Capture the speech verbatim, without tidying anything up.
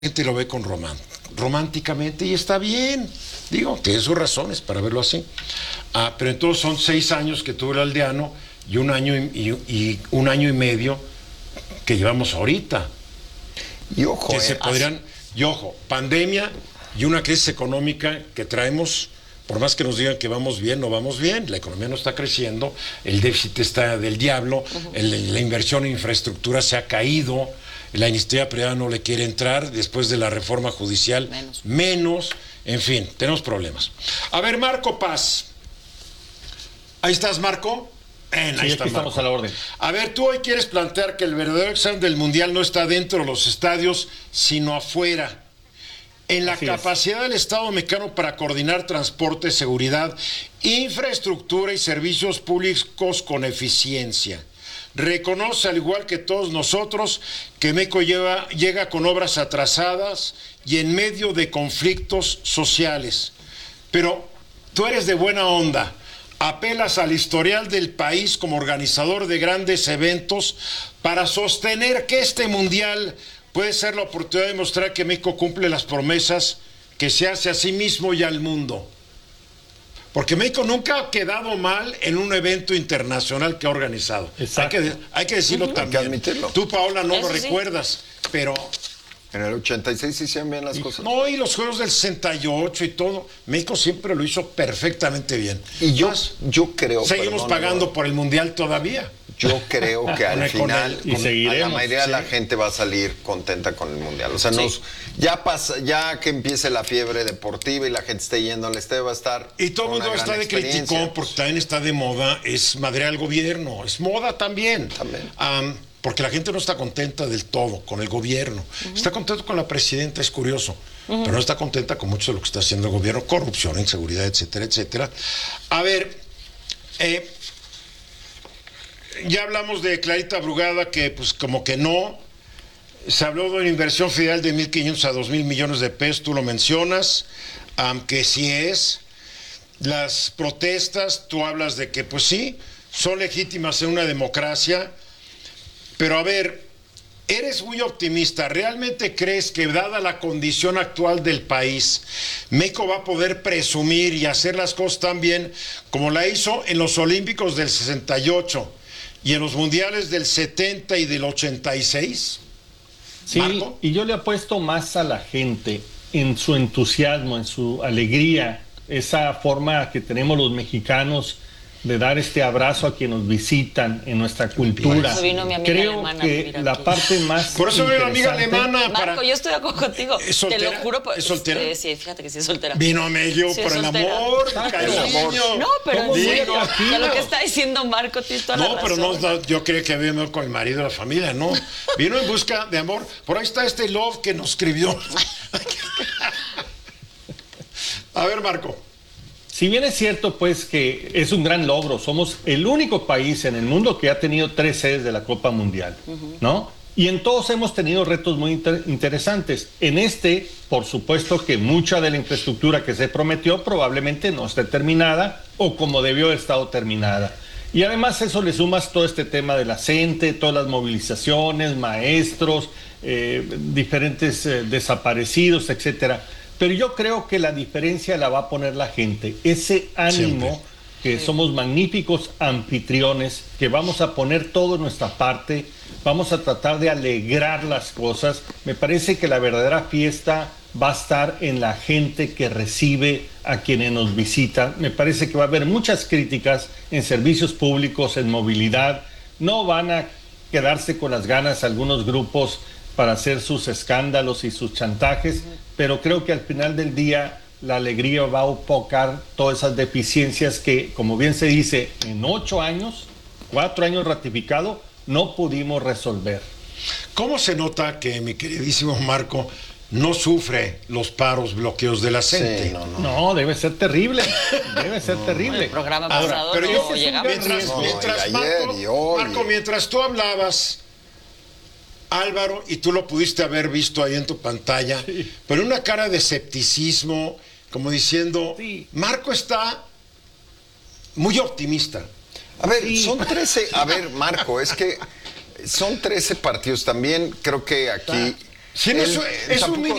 gente lo ve con román, románticamente y está bien. Digo, tiene sus razones para verlo así. Ah, pero entonces son seis años que tuvo el aldeano y un año y, y, y un año y medio que llevamos ahorita. Y ojo, que eh, se podrían, y ojo, pandemia y una crisis económica que traemos. Por más que nos digan que vamos bien, no vamos bien, la economía no está creciendo, el déficit está del diablo, uh-huh. el, la inversión en infraestructura se ha caído, la iniciativa privada no le quiere entrar, después de la reforma judicial, menos, menos en fin, tenemos problemas. A ver, Marco Paz. Ahí estás, Marco. En, sí, ahí está, aquí estamos a la orden. A ver, tú hoy quieres plantear que el verdadero examen del Mundial no está dentro de los estadios, sino afuera. En la Así capacidad es. del Estado mexicano para coordinar transporte, seguridad, infraestructura y servicios públicos con eficiencia. Reconoce, al igual que todos nosotros, que México lleva, llega con obras atrasadas y en medio de conflictos sociales. Pero tú eres de buena onda. Apelas al historial del país como organizador de grandes eventos para sostener que este mundial puede ser la oportunidad de mostrar que México cumple las promesas que se hace a sí mismo y al mundo. Porque México nunca ha quedado mal en un evento internacional que ha organizado. Hay que, hay que decirlo uh-huh. también. Hay que admitirlo. Tú, Paola, no Eso lo sí. recuerdas, pero... En el ochenta y seis hicieron bien las y, cosas. No, y los Juegos del sesenta y ocho y todo. México siempre lo hizo perfectamente bien. Y yo, Más, yo creo... Seguimos perdón, pagando no, por el Mundial todavía. Yo creo que al final y seguiremos, a la mayoría sí. de la gente va a salir contenta con el Mundial. O sea, sí. nos, ya pasa, ya que empiece la fiebre deportiva y la gente esté yendo al estadio, va a estar. Y todo el mundo está de criticón porque también está de moda, es madrear al gobierno, es moda también. También. Um, porque la gente no está contenta del todo con el gobierno. Uh-huh. Está contento con la presidenta, es curioso, uh-huh. pero no está contenta con mucho de lo que está haciendo el gobierno, corrupción, inseguridad, etcétera, etcétera. A ver, eh, ya hablamos de Clarita Brugada, que pues como que no. Se habló de una inversión federal de mil quinientos a dos mil millones de pesos, tú lo mencionas, aunque um, sí es. Las protestas, tú hablas de que pues sí, son legítimas en una democracia, pero a ver, eres muy optimista. ¿Realmente crees que, dada la condición actual del país, México va a poder presumir y hacer las cosas tan bien como la hizo en los Olímpicos del sesenta y ocho y en los Mundiales del setenta y del ochenta y seis? Sí, ¿Marco? Y yo le apuesto más a la gente en su entusiasmo, en su alegría, esa forma que tenemos los mexicanos de dar este abrazo a quienes nos visitan en nuestra cultura. Vino mi amiga Creo alemana que la aquí. parte más Por eso vino la amiga alemana. Marco, para... yo estoy de acuerdo contigo. ¿Es soltera? Te lo juro. Por... ¿Es soltera? Eh, sí, fíjate que sí es soltera. Vino a medio sí, por el soltera. amor, Exacto. cariño. No, pero en serio, aquí, ya no. lo que está diciendo Marco, tienes toda No, la pero razón. no, yo creí que había venido con el marido de la familia, no. Vino en busca de amor. Por ahí está este love que nos escribió. A ver, Marco. Si bien es cierto, pues, que es un gran logro, somos el único país en el mundo que ha tenido tres sedes de la Copa Mundial, uh-huh. ¿no? Y en todos hemos tenido retos muy inter- interesantes. En este, por supuesto que mucha de la infraestructura que se prometió probablemente no esté terminada o como debió haber estado terminada. Y además eso le sumas todo este tema de la gente, todas las movilizaciones, maestros, eh, diferentes eh, desaparecidos, etcétera. Pero yo creo que la diferencia la va a poner la gente. Ese ánimo Siempre. que sí. somos magníficos anfitriones, que vamos a poner todo en nuestra parte, vamos a tratar de alegrar las cosas. Me parece que la verdadera fiesta va a estar en la gente que recibe a quienes nos visitan. Me parece que va a haber muchas críticas en servicios públicos, en movilidad. No van a quedarse con las ganas algunos grupos para hacer sus escándalos y sus chantajes, pero creo que al final del día la alegría va a opacar todas esas deficiencias que, como bien se dice, en ocho años, cuatro años ratificado, no pudimos resolver. ¿Cómo se nota que mi queridísimo Marco no sufre los paros, bloqueos de la gente? Sí, no, no. no, debe ser terrible, debe ser no, terrible. El programa Ahora, pasado pero no yo, llegamos. Mientras, no, mientras y Marco, ayer y hoy. Marco, mientras tú hablabas, Álvaro, y tú lo pudiste haber visto ahí en tu pantalla, sí. pero una cara de escepticismo, como diciendo, sí. Marco está muy optimista. A ver, sí. son trece, a ver, Marco, es que son trece partidos. También creo que aquí Sí, no, El- es, el es un Chapuco